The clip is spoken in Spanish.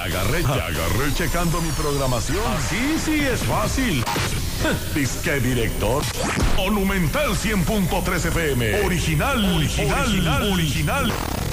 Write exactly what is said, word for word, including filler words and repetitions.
Ya agarré, ya agarré checando mi programación. Así sí es fácil. Disque director. Monumental cien punto tres F M. Original, original, original. original.